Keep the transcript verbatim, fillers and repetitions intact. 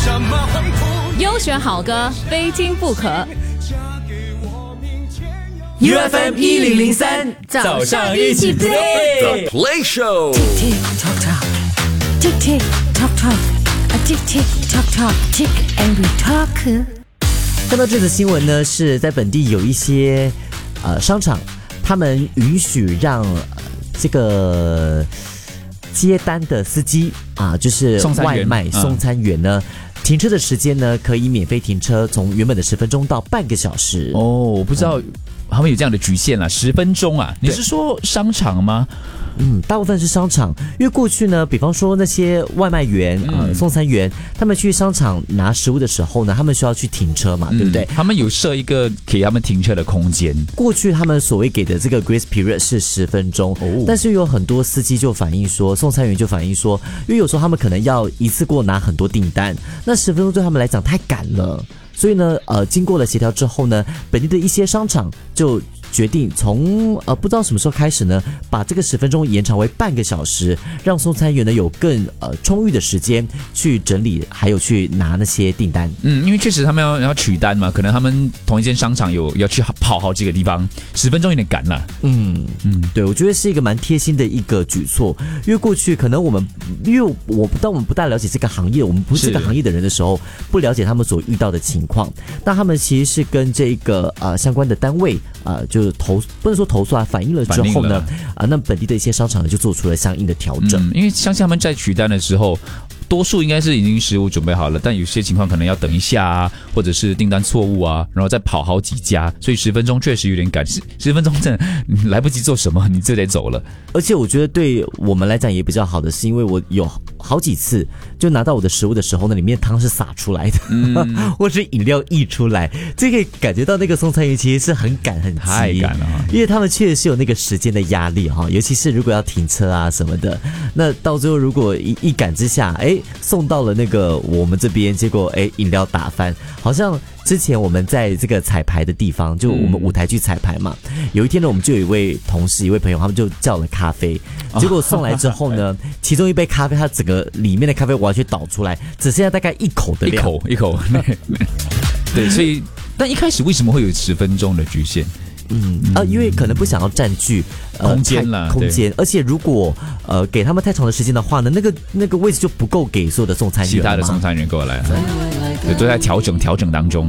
优选好歌，非听不可。 U F M 一零零三，早上一起 play The Play Show。 Tick tock tock, tick tick tock tock, a tick tick tock tock, tick and we talk。 看到这则新闻呢，是在本地有一些呃商场，他们允许让、呃、这个接单的司机啊，就是外卖送餐员呢。嗯停车的时间呢，可以免费停车，从原本的十分钟到半个小时。 哦，我不知道、嗯、他们有这样的局限啦，十分钟啊？你是说商场吗？ 嗯，大部分是商场，因为过去呢，比方说那些外卖员、嗯、呃送餐员，他们去商场拿食物的时候呢，他们需要去停车嘛，嗯、对不对？ 他们有设一个给他们停车的空间。 过去他们所谓给的这个 grace period 是十分钟、哦，但是有很多司机就反映说，送餐员就反映说，因为有时候他们可能要一次过拿很多订单，那十分钟对他们来讲太赶了，所以呢，呃，经过了协调之后呢，本地的一些商场就决定从呃不知道什么时候开始呢，把这个十分钟延长为半个小时，让送餐员呢有更呃充裕的时间去整理，还有去拿那些订单。 嗯，因为确实他们要要取单嘛，可能他们同一间商场有要去跑好几个地方，十分钟有点赶了。 嗯嗯，对，我觉得是一个蛮贴心的一个举措，因为过去可能我们因为我当我们不大了解这个行业，我们不是这个行业的人的时候，不了解他们所遇到的情况，那他们其实是跟这个呃相关的单位呃就投不能说投诉啊，反映了之后呢，啊、呃，那本地的一些商场呢就做出了相应的调整。 嗯，因为相信他们在取单的时候，多数应该是已经食物准备好了，但有些情况可能要等一下啊，或者是订单错误啊，然后再跑好几家，所以十分钟确实有点赶，十十分钟真的你来不及做什么，你就得走了。 而且我觉得对我们来讲也比较好的是，因为我有好几次就拿到我的食物的时候呢，里面汤是洒出来的，嗯、或是饮料溢出来，这可以感觉到那个送餐员其实是很赶很急， 太赶了， 因为他们确实是有那个时间的压力哈，尤其是如果要停车啊什么的，那到最后如果一一赶之下，哎，送到了那个我们这边，结果哎饮料打翻，好像之前我们在这个彩排的地方，就我们舞台剧彩排嘛，嗯、有一天呢，我们就有一位同事一位朋友，他们就叫了咖啡，结果送来之后呢，其中一杯咖啡它整个里面的咖啡完全倒出来，只剩下大概一口的量， 一口一口，对，所以但一开始为什么会有十分钟的局限？ 嗯啊，因为可能不想要占据、 呃、空间了， 空间，而且如果呃给他们太长的时间的话呢，那个那个位置就不够给所有的送餐员， 其他的送餐员过来，对，都在调整调整当中。